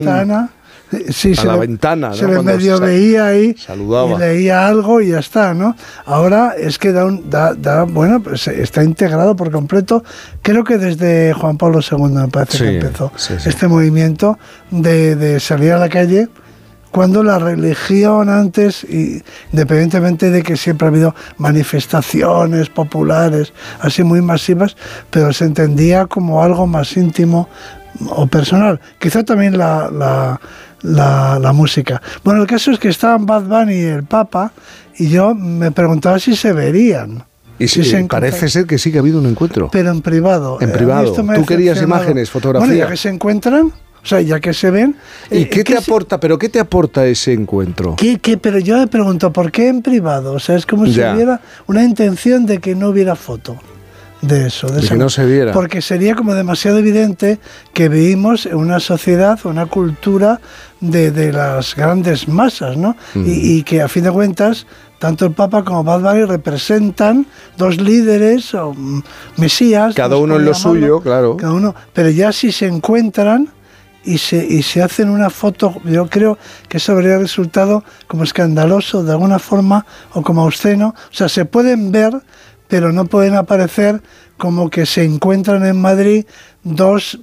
ventana. Sí, a la ventana, ¿no? Se le medio veía ahí saludaba. Y leía algo y ya está, ¿no? Ahora es que bueno, pues está integrado por completo. Creo que desde Juan Pablo II me parece que empezó este movimiento de salir a la calle, cuando la religión antes, independientemente de que siempre ha habido manifestaciones populares así muy masivas, pero se entendía como algo más íntimo o personal. Quizá también la música. Bueno, el caso es que estaban Bad Bunny y el Papa, y yo me preguntaba si se verían. Y parece ser que sí que ha habido un encuentro. Pero en privado. En privado. ¿Tú querías imágenes, fotografías? Bueno, ya que se encuentran, o sea, ya que se ven... ¿Y qué te aporta? ¿Pero qué te aporta ese encuentro? Pero yo me pregunto, ¿por qué en privado? O sea, es como si hubiera una intención de que no hubiera foto de eso. De que no se viera. Porque sería como demasiado evidente que vivimos en una sociedad, una cultura de las grandes masas, ¿no? Y que a fin de cuentas, tanto el Papa como Bad Bunny representan dos líderes o mesías. Cada uno en lo suyo, claro. Cada uno, pero ya si se encuentran y se hacen una foto, yo creo que eso habría resultado como escandaloso de alguna forma o como obsceno. O sea, se pueden ver, pero no pueden aparecer como que se encuentran en Madrid dos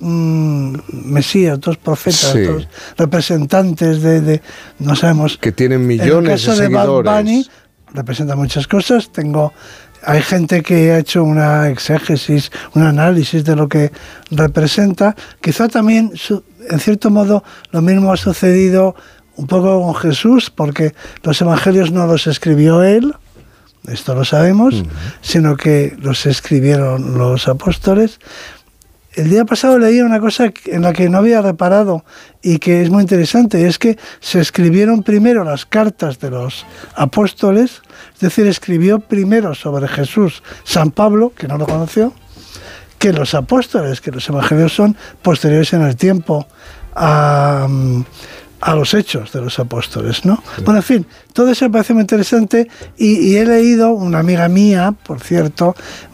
mesías, dos profetas, dos representantes de no sabemos. Que tienen millones de seguidores. En el caso de Bad Bunny representa muchas cosas. Hay gente que ha hecho una exégesis, un análisis de lo que representa. Quizá también, en cierto modo, lo mismo ha sucedido un poco con Jesús, porque los evangelios no los escribió él, esto lo sabemos, sino que los escribieron los apóstoles. El día pasado leí una cosa en la que no había reparado y que es muy interesante, es que se escribieron primero las cartas de los apóstoles, es decir, escribió primero sobre Jesús San Pablo, que no lo conoció, que los apóstoles, que los evangelios son posteriores en el tiempo a los hechos de los apóstoles, ¿no? Sí. Bueno, en fin, todo eso me parece muy interesante y he leído, una amiga mía, por cierto,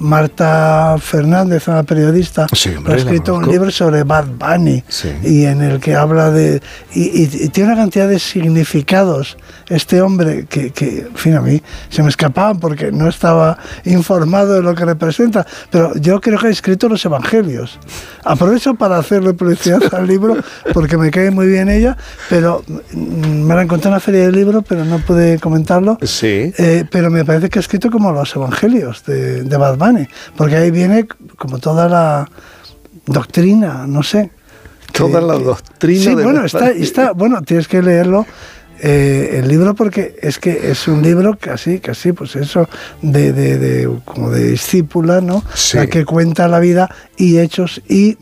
Marta Fernández, una periodista, ha escrito un libro sobre Bad Bunny, y en el que habla de... Y tiene una cantidad de significados este hombre que, en fin, a mí se me escapaban porque no estaba informado de lo que representa, pero yo creo que ha escrito los evangelios. Aprovecho para hacerle publicidad al libro porque me cae muy bien ella, pero me la encontré en la feria del libro, pero no pude comentarlo. Sí. Pero me parece que ha escrito como los evangelios de Bad Bunny, porque ahí viene como toda la doctrina, no sé. Toda la doctrina. Sí, bueno, está, bueno, tienes que leerlo. El libro, porque es que es un libro casi pues eso como de discípula, ¿no? Sí. La que cuenta la vida y hechos y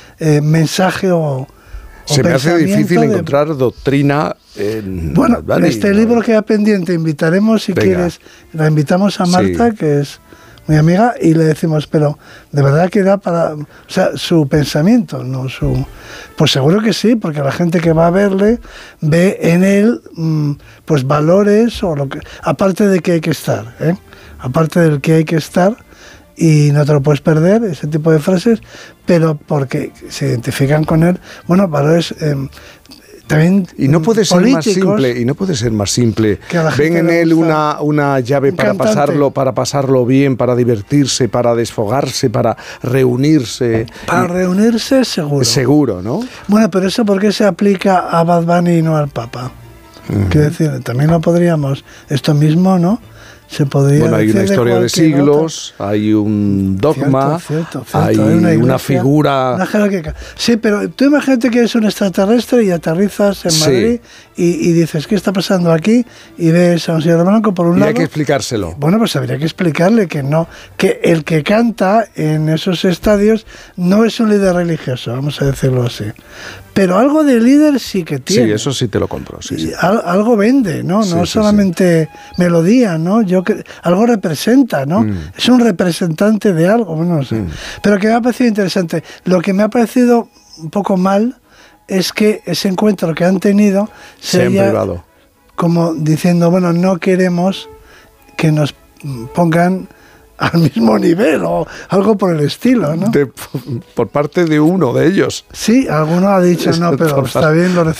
mensaje o se me hace difícil encontrar doctrina en... Bueno, este libro queda pendiente, invitaremos si quieres, la invitamos a Marta, que es mi amiga, y le decimos, pero de verdad que da para, o sea, su pensamiento, no su... Pues seguro que sí, porque la gente que va a verle ve en él pues valores o lo que, aparte de que hay que estar, aparte del que hay que estar, y no te lo puedes perder, ese tipo de frases, pero porque se identifican con él, bueno, valores también y no puede ser políticos, más simple, y no puede ser más simple. Ven en él una llave para pasarlo bien, para divertirse, para desfogarse, para reunirse. Para reunirse, seguro. Seguro, ¿no? Bueno, pero eso ¿por qué se aplica a Bad Bunny y no al Papa? Quiero decir, también lo podríamos, esto mismo, ¿no? Se podría bueno, hay una historia de siglos, hay un dogma, cierto, hay una iglesia, figura... Una jerarquía. Sí, pero tú imagínate que eres un extraterrestre y aterrizas en Madrid y dices, ¿qué está pasando aquí? Y ves a un señor blanco por un lado... Y hay que explicárselo. Bueno, pues habría que explicarle que no, que el que canta en esos estadios no es un líder religioso, vamos a decirlo así. Pero algo de líder sí que tiene. Sí, eso sí te lo compro. Sí. Algo vende, ¿no? No solamente melodía, ¿no? Algo representa, ¿no? Es un representante de algo, bueno, no sé. Pero que me ha parecido interesante. Lo que me ha parecido un poco mal es que ese encuentro que han tenido sea privado. Como diciendo, bueno, no queremos que nos pongan al mismo nivel o algo por el estilo, ¿no? Por parte de uno de ellos. Sí, alguno ha dicho, no, pero está bien, lo